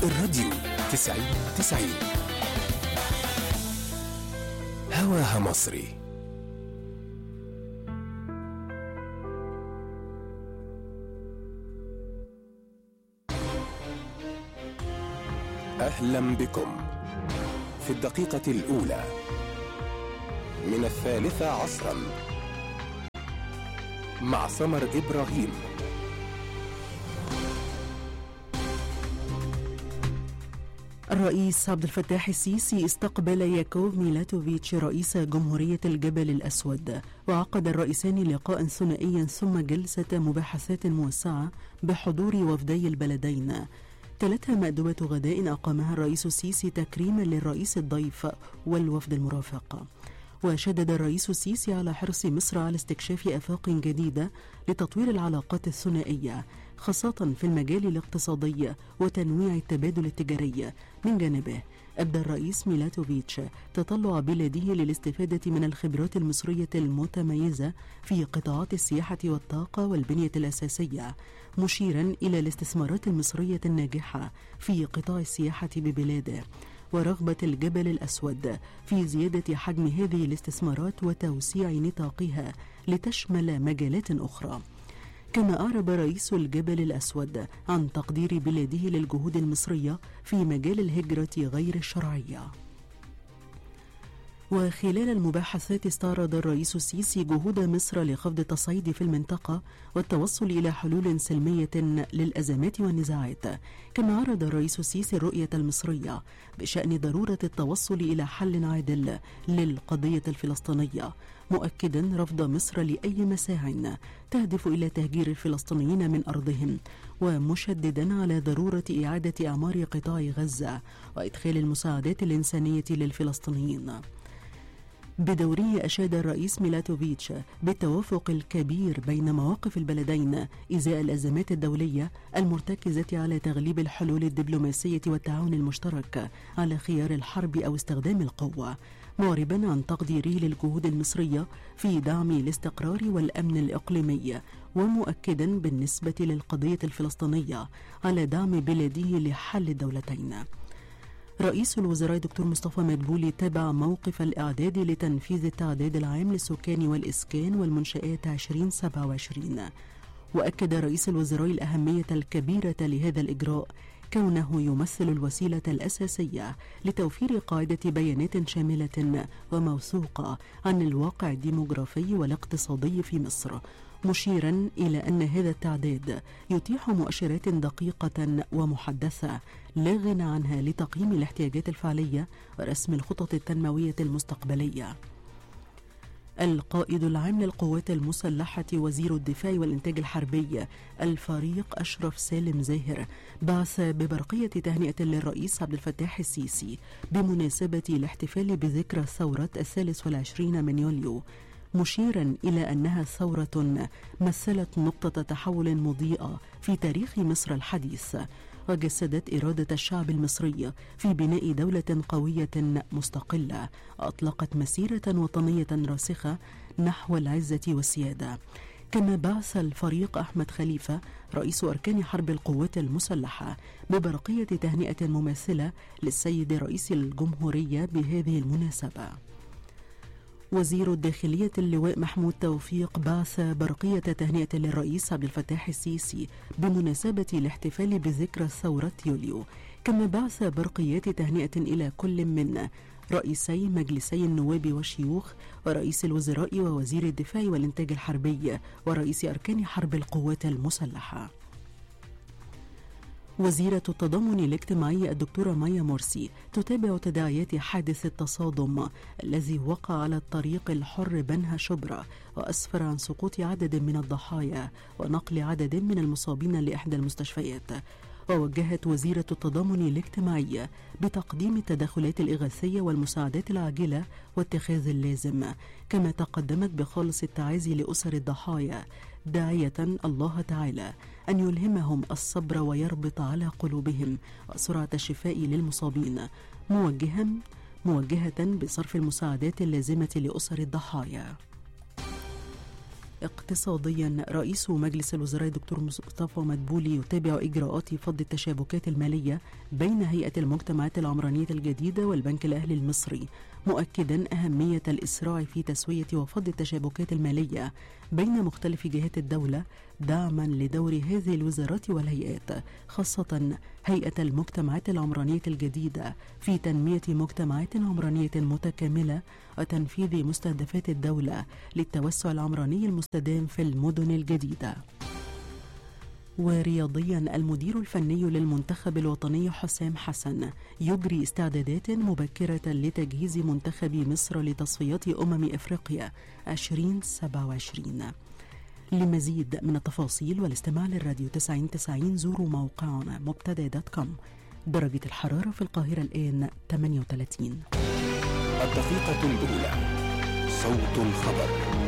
الراديو 90-90 هواها مصري. أهلا بكم في الدقيقة الأولى من 13 مع سمر إبراهيم. الرئيس عبد الفتاح السيسي استقبل ياكوف ميلاتوفيتش رئيس جمهورية الجبل الأسود، وعقد الرئيسان لقاء ثنائيا ثم جلسة مباحثات موسعة بحضور وفدي البلدين. تلتها مأدبة غداء أقامها الرئيس السيسي تكريما للرئيس الضيف والوفد المرافق. وشدد الرئيس السيسي على حرص مصر على استكشاف آفاق جديدة لتطوير العلاقات الثنائية، خاصة في المجال الاقتصادي وتنويع التبادل التجاري. من جانبه أبدى الرئيس ميلاتوفيتش تطلع بلاده للاستفادة من الخبرات المصرية المتميزة في قطاعات السياحة والطاقة والبنية الأساسية، مشيرا إلى الاستثمارات المصرية الناجحة في قطاع السياحة ببلاده، ورغبة الجبل الأسود في زيادة حجم هذه الاستثمارات وتوسيع نطاقها لتشمل مجالات أخرى. كما أعرب رئيس الجبل الأسود عن تقدير بلاده للجهود المصرية في مجال الهجرة غير الشرعية. وخلال المباحثات استعرض الرئيس السيسي جهود مصر لخفض التصعيد في المنطقة والتوصل إلى حلول سلمية للأزمات والنزاعات. كما عرض الرئيس السيسي الرؤية المصرية بشأن ضرورة التوصل إلى حل عادل للقضية الفلسطينية، مؤكدا رفض مصر لأي مساع تهدف إلى تهجير الفلسطينيين من أرضهم، ومشددا على ضرورة إعادة إعمار قطاع غزة وإدخال المساعدات الإنسانية للفلسطينيين. بدوره أشاد الرئيس ميلاتوفيتش بالتوافق الكبير بين مواقف البلدين إزاء الأزمات الدولية المرتكزة على تغليب الحلول الدبلوماسية والتعاون المشترك على خيار الحرب أو استخدام القوة، معربا عن تقديره للجهود المصرية في دعم الاستقرار والأمن الإقليمي، ومؤكدا بالنسبة للقضية الفلسطينية على دعم بلاده لحل الدولتين. رئيس الوزراء دكتور مصطفى مدبولي تابع موقف الإعداد لتنفيذ التعداد العام للسكان والإسكان والمنشآت 2027، وأكد رئيس الوزراء الأهمية الكبيرة لهذا الإجراء كونه يمثل الوسيلة الأساسية لتوفير قاعدة بيانات شاملة وموثوقة عن الواقع الديموغرافي والاقتصادي في مصر، مشيرا إلى أن هذا التعداد يتيح مؤشرات دقيقة ومحدثة لا غنى عنها لتقييم الاحتياجات الفعلية ورسم الخطط التنموية المستقبلية. القائد العام للقوات المسلحة وزير الدفاع والإنتاج الحربي الفريق أشرف سالم زاهر بعث ببرقية تهنئة للرئيس عبد الفتاح السيسي بمناسبة الاحتفال بذكرى ثورة 23 من يوليو، مشيرا إلى أنها ثورة مثلت نقطة تحول مضيئة في تاريخ مصر الحديث، وجسدت إرادة الشعب المصري في بناء دولة قوية مستقلة أطلقت مسيرة وطنية راسخة نحو العزة والسيادة. كما بعث الفريق أحمد خليفة رئيس أركان حرب القوات المسلحة ببرقية تهنئة مماثلة للسيد رئيس الجمهورية بهذه المناسبة. وزير الداخلية اللواء محمود توفيق بعث برقية تهنئة للرئيس عبد الفتاح السيسي بمناسبة الاحتفال بذكرى ثورة يوليو. كما بعث برقيات تهنئة إلى كل من رئيسي مجلسي النواب والشيوخ ورئيس الوزراء ووزير الدفاع والإنتاج الحربي ورئيس أركان حرب القوات المسلحة. وزيرة التضامن الاجتماعي الدكتورة مايا مرسي تتابع تداعيات حادث التصادم الذي وقع على الطريق الحر بنها شبرا وأسفر عن سقوط عدد من الضحايا ونقل عدد من المصابين لإحدى المستشفيات. ووجهت وزيرة التضامن الاجتماعي بتقديم التدخلات الإغاثية والمساعدات العاجلة واتخاذ اللازم، كما تقدمت بخالص التعازي لأسر الضحايا داعية الله تعالى أن يلهمهم الصبر ويربط على قلوبهم وسرعة الشفاء للمصابين، موجهة بصرف المساعدات اللازمة لأسر الضحايا. اقتصاديا، رئيس مجلس الوزراء الدكتور مصطفى مدبولي يتابع إجراءات فض التشابكات المالية بين هيئة المجتمعات العمرانية الجديدة والبنك الأهلي المصري، مؤكدا أهمية الإسراع في تسوية وفض التشابكات المالية بين مختلف جهات الدولة دعما لدور هذه الوزارات والهيئات، خاصة هيئة المجتمعات العمرانية الجديدة في تنمية مجتمعات عمرانية متكاملة وتنفيذ مستهدفات الدولة للتوسع العمراني المستدام في المدن الجديدة. ورياضيا، المدير الفني للمنتخب الوطني حسام حسن يجري استعدادات مبكرة لتجهيز منتخب مصر لتصفيات أفريقيا 2027. لمزيد من التفاصيل والاستماع للراديو 90 زوروا موقعنا مبتدا.com. درجة الحرارة في القاهرة الآن 38. الدقيقة الأولى، صوت الخبر.